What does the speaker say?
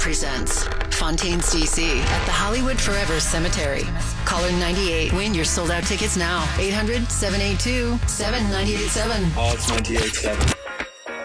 presents Fontaine's DC at the Hollywood Forever Cemetery. Caller 98. Win your sold-out tickets now. 800-782-7987. Oh, it's 98.7.